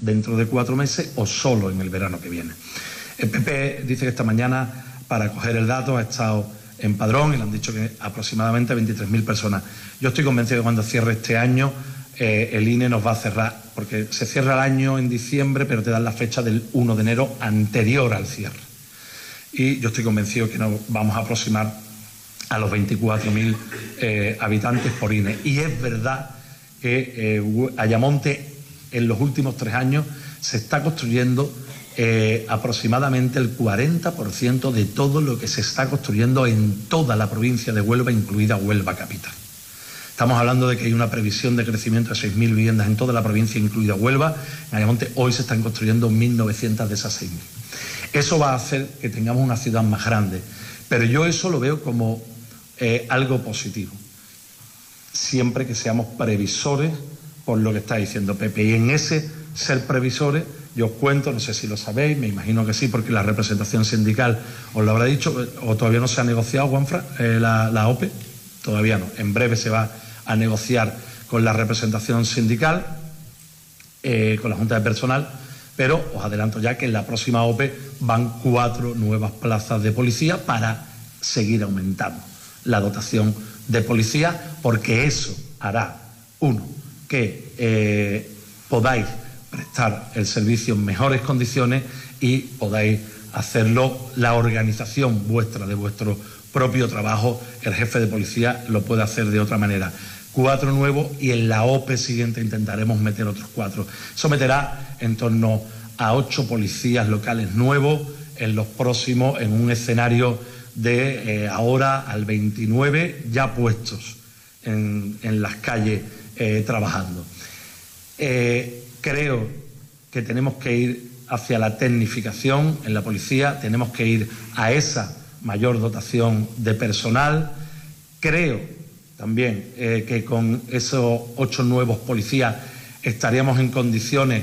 dentro de 4 meses o solo en el verano que viene. El PP dice que esta mañana, para coger el dato, ha estado en Padrón y le han dicho que aproximadamente 23.000 personas. Yo estoy convencido de que cuando cierre este año el INE nos va a cerrar, porque se cierra el año en diciembre, pero te dan la fecha del 1 de enero anterior al cierre. Y yo estoy convencido que nos vamos a aproximar a los 24.000 habitantes por INE. Y es verdad que Ayamonte en los últimos 3 años se está construyendo aproximadamente el 40% de todo lo que se está construyendo en toda la provincia de Huelva, incluida Huelva capital. Estamos hablando de que hay una previsión de crecimiento de 6.000 viviendas en toda la provincia, incluida Huelva. En Ayamonte hoy se están construyendo 1.900 de esas 6.000. Eso va a hacer que tengamos una ciudad más grande, pero yo eso lo veo como algo positivo, siempre que seamos previsores por lo que está diciendo Pepe. Y en ese ser previsores, yo os cuento, no sé si lo sabéis, me imagino que sí, porque la representación sindical os lo habrá dicho, o todavía no se ha negociado, Juanfran, la OPE, todavía no. En breve se va a negociar con la representación sindical, con la Junta de Personal, pero os adelanto ya que en la próxima OPE van 4 nuevas plazas de policía para seguir aumentando la dotación de policía, porque eso hará, uno, que podáis prestar el servicio en mejores condiciones y podáis hacerlo, la organización vuestra de vuestro propio trabajo, el jefe de policía lo puede hacer de otra manera. 4 nuevos y en la OPE siguiente intentaremos meter otros 4. Eso meterá en torno a 8 policías locales nuevos en los próximos, en un escenario de ahora al 29 ya puestos en las calles trabajando. Creo que tenemos que ir hacia la tecnificación en la policía, tenemos que ir a esa mayor dotación de personal. Creo también que con esos 8 nuevos policías estaríamos en condiciones,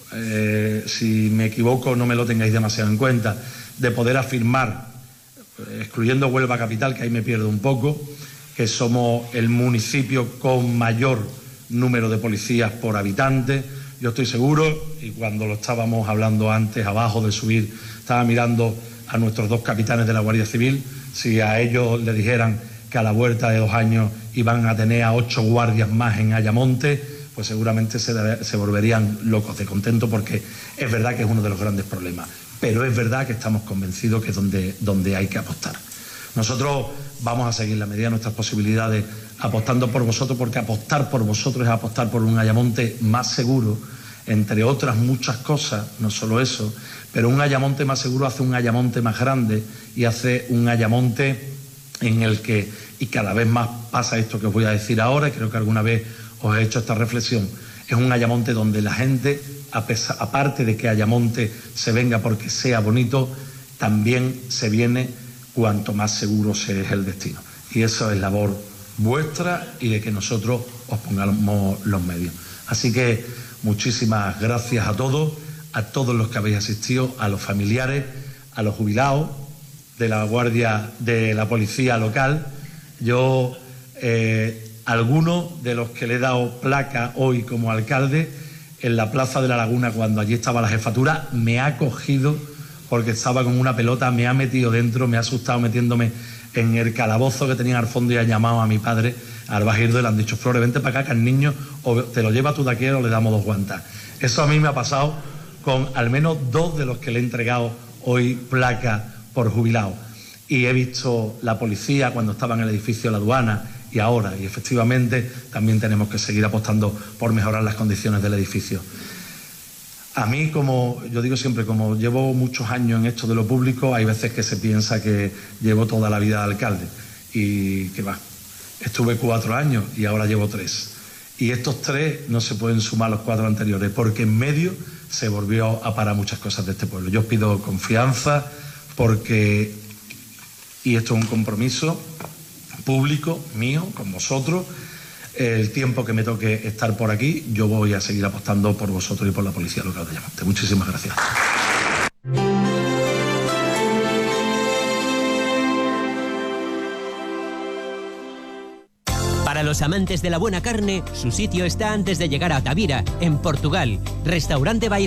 si me equivoco no me lo tengáis demasiado en cuenta, de poder afirmar, excluyendo Huelva capital, que ahí me pierdo un poco, que somos el municipio con mayor número de policías por habitante. Yo estoy seguro, y cuando lo estábamos hablando antes abajo de subir, estaba mirando a nuestros 2 capitanes de la Guardia Civil, si a ellos le dijeran que a la vuelta de 2 años iban a tener a 8 guardias más en Ayamonte, pues seguramente se volverían locos de contento, porque es verdad que es uno de los grandes problemas, pero es verdad que estamos convencidos que es donde hay que apostar. Nosotros vamos a seguir la medida de nuestras posibilidades apostando por vosotros, porque apostar por vosotros es apostar por un Ayamonte más seguro, entre otras muchas cosas, no solo eso, pero un Ayamonte más seguro hace un Ayamonte más grande y hace un Ayamonte en el que, y cada vez más pasa esto que os voy a decir ahora, y creo que alguna vez os he hecho esta reflexión, es un Ayamonte donde la gente, aparte de que Ayamonte se venga porque sea bonito, también se viene cuanto más seguro sea el destino. Y eso es labor vuestra y de que nosotros os pongamos los medios. Así que muchísimas gracias a todos los que habéis asistido, a los familiares, a los jubilados de la Guardia de la Policía Local. Yo, algunos de los que le he dado placa hoy como alcalde, en la Plaza de la Laguna, cuando allí estaba la jefatura, me ha cogido porque estaba con una pelota, me ha metido dentro, me ha asustado metiéndome en el calabozo que tenían al fondo y ha llamado a mi padre, al Bajirdo, y le han dicho: Flores, vente para acá, que al niño o te lo lleva tú de aquí o le damos 2 guantas. Eso a mí me ha pasado con al menos 2 de los que le he entregado hoy placa por jubilado. Y he visto la policía cuando estaba en el edificio de la aduana y ahora, y efectivamente también tenemos que seguir apostando por mejorar las condiciones del edificio. A mí, como yo digo siempre, como llevo muchos años en esto de lo público, hay veces que se piensa que llevo toda la vida de alcalde, y que va, estuve 4 años y ahora llevo 3. Y estos 3 no se pueden sumar a los 4 anteriores, porque en medio se volvió a parar muchas cosas de este pueblo. Yo os pido confianza, porque, y esto es un compromiso público mío con vosotros, el tiempo que me toque estar por aquí, yo voy a seguir apostando por vosotros y por la Policía Local de Ayamonte. Muchísimas gracias. Para los amantes de la buena carne, su sitio está antes de llegar a Tavira, en Portugal. Restaurante